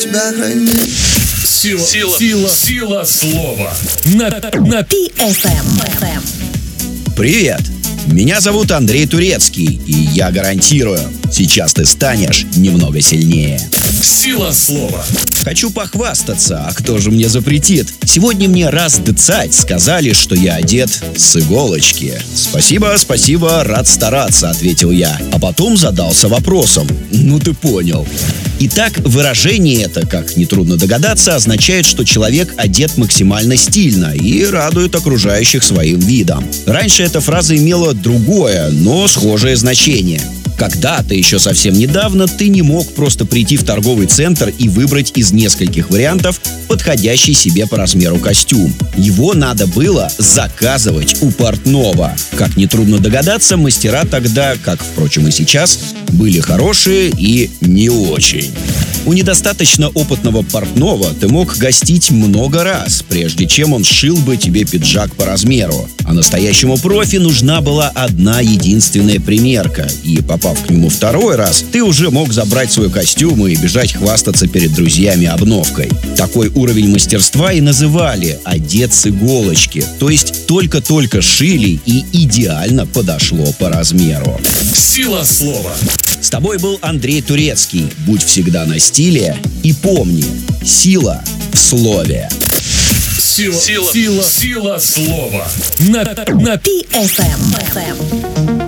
Тебя хранит. Сила слова. На PFM. Привет! Меня зовут Андрей Турецкий, и я гарантирую, сейчас ты станешь немного сильнее. Сила слова. Хочу похвастаться, а кто же мне запретит? Сегодня мне раз дцать сказали, что я одет с иголочки. Спасибо, рад стараться, ответил я. А потом задался вопросом. Ну ты понял. Итак, выражение это, как нетрудно догадаться, означает, что человек одет максимально стильно и радует окружающих своим видом. Раньше эта фраза имела другое, но схожее значение. Когда-то, еще совсем недавно, ты не мог просто прийти в торговый центр и выбрать из нескольких вариантов подходящий себе по размеру костюм. Его надо было заказывать у портного. Как нетрудно догадаться, мастера тогда, как, впрочем, и сейчас, были хорошие и не очень. У недостаточно опытного портного ты мог гостить много раз, прежде чем он сшил бы тебе пиджак по размеру. А настоящему профи нужна была одна единственная примерка, и, попав к нему второй раз, ты уже мог забрать свой костюм и бежать хвастаться перед друзьями обновкой. Такой уровень мастерства и называли «одет с иголочки», то есть только-только шили и идеально подошло по размеру. Сила слова. С тобой был Андрей Турецкий. Будь всегда на стиле и помни, сила в слове. Сила слова. На PFM.